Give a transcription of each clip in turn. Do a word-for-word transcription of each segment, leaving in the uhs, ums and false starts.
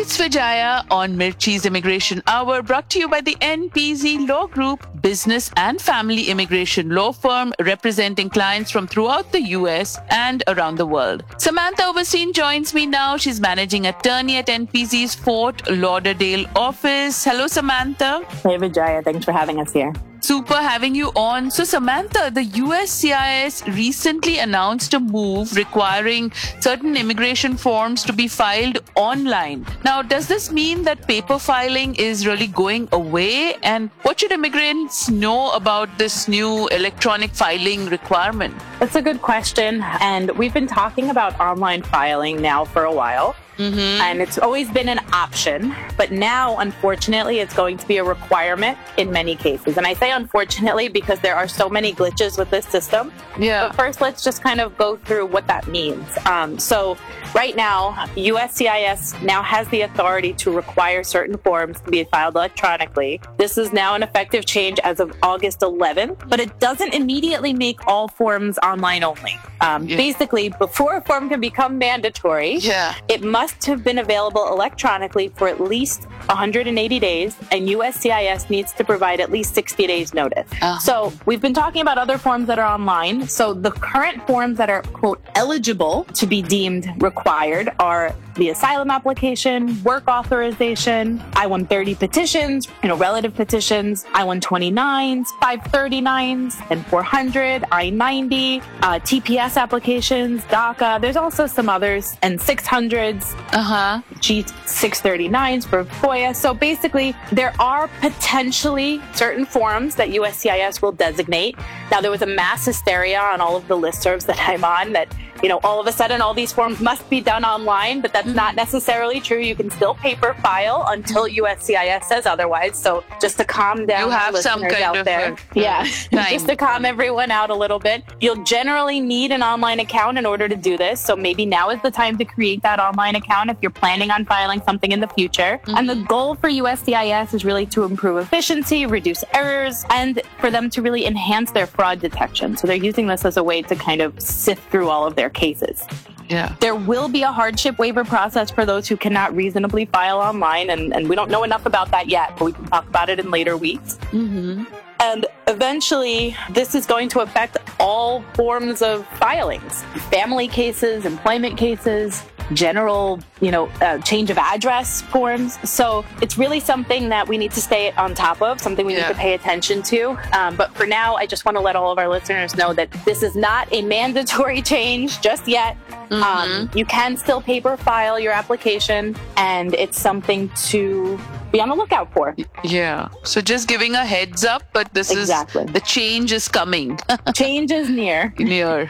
It's Vijaya on Mirchi's Immigration Hour, brought to you by the N P Z Law Group, business and family immigration law firm representing clients from throughout the U S and around the world. Samantha Oberstein joins me now. She's managing attorney at N P Z's Fort Lauderdale office. Hello, Samantha. Hey, Vijaya. Thanks for having us here. Super having you on. So, Samantha, the U S C I S recently announced a move requiring certain immigration forms to be filed online. Now, does this mean that paper filing is really going away? And what should immigrants know about this new electronic filing requirement? That's a good question. And we've been talking about online filing now for a while. Mm-hmm. And it's always been an option, but now, unfortunately, it's going to be a requirement in many cases. And I say unfortunately because there are so many glitches with this system. Yeah. But first, let's just kind of go through what that means. Um, so right now, U S C I S now has the authority to require certain forms to be filed electronically. This is now an effective change as of August eleventh, but it doesn't immediately make all forms online only. Um, yeah. Basically, before a form can become mandatory, yeah. it must must have been available electronically for at least one hundred eighty days, and U S C I S needs to provide at least sixty days notice. Uh. So we've been talking about other forms that are online. So the current forms that are, quote, eligible to be deemed required are the asylum application, work authorization, I one thirty petitions, you know, relative petitions, I one twenty-nines, five thirty-nines, and four hundred, I ninety, uh, T P S applications, DACA. There's also some others, and six hundreds, uh-huh. G six thirty-nines for FOIA. So basically, there are potentially certain forms that U S C I S will designate. Now, there was a mass hysteria on all of the listservs that I'm on that, you know, all of a sudden all these forms must be done online, but that's mm-hmm. not necessarily true. You can still paper file until U S C I S says otherwise. So just to calm down you have some kind out of there. A, yeah. just to calm everyone out a little bit. You'll generally need an online account in order to do this. So maybe now is the time to create that online account if you're planning on filing something in the future. Mm-hmm. And the goal for U S C I S is really to improve efficiency, reduce errors, and for them to really enhance their fraud detection. So they're using this as a way to kind of sift through all of their cases. Yeah. There will be a hardship waiver process for those who cannot reasonably file online, and, and we don't know enough about that yet, but we can talk about it in later weeks. Mm-hmm. And eventually, this is going to affect all forms of filings, family cases, employment cases, general, you know, uh, change of address forms. So it's really something that we need to stay on top of, something we yeah. need to pay attention to. Um, but for now, I just want to let all of our listeners know that this is not a mandatory change just yet. Mm-hmm. Um, you can still paper file your application, and it's something to be on the lookout for. Yeah. So just giving a heads up, but this exactly. is, the change is coming. Change is near. Near.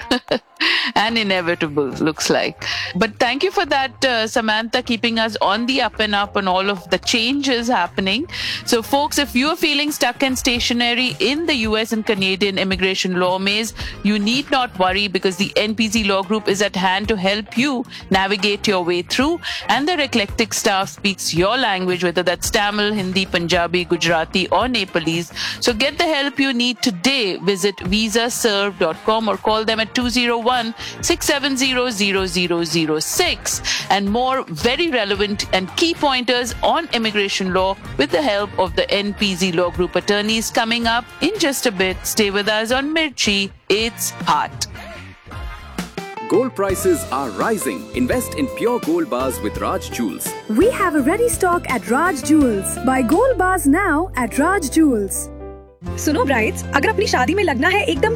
And inevitable, looks like. But thank you for that, uh, Samantha, keeping us on the up and up on all of the changes happening. So, folks, if you're feeling stuck and stationary in the U S and Canadian immigration law maze, you need not worry, because the N P Z Law Group is at hand to help you navigate your way through. And their eclectic staff speaks your language, whether that's Tamil, Hindi, Punjabi, Gujarati, or Nepalese. So get the help you need today. Visit visa serve dot com or call them at two oh one, six seven zero, zero zero zero six, and more very relevant and key pointers on immigration law with the help of the N P Z Law Group attorneys coming up in just a bit. Stay with us on Mirchi. It's hot. Gold prices are rising. Invest in pure gold bars with Raj Jewels. We have a ready stock at Raj Jewels. Buy gold bars now at Raj Jewels. सुनो brides, अगर अपनी शादी में लगना है एकदम